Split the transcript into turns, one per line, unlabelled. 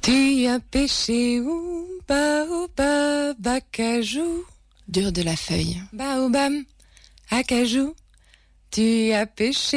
Tu as pêché où? Baobab, acajou.
Dur de la feuille.
Baobab, acajou. Tu as pêché